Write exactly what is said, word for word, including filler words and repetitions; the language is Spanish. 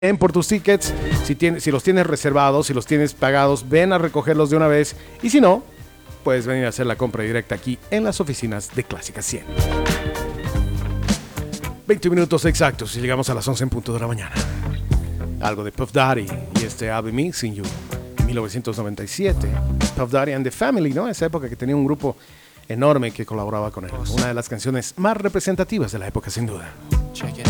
Ven por tus tickets, si, tienes, si los tienes reservados, si los tienes pagados, ven a recogerlos de una vez. Y si no, puedes venir a hacer la compra directa aquí en las oficinas de Clásica cien. veinte minutos exactos y llegamos a las once en punto de la mañana. Algo de Puff Daddy y este I'll Be Missing You, mil novecientos noventa y siete. Puff Daddy and the Family, ¿no? Esa época que tenía un grupo enorme que colaboraba con él. Una de las canciones más representativas de la época, sin duda. Check it.